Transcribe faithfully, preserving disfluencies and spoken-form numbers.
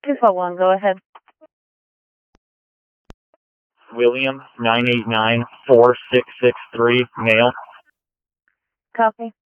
two four one, go ahead. William, nine eight nine, four six six three, male. Copy.